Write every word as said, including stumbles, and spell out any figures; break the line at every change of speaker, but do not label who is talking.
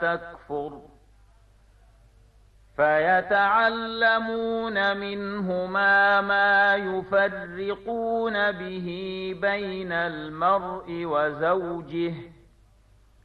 تكفر فيتعلمون منهما ما يفرقون به بين المرء وزوجه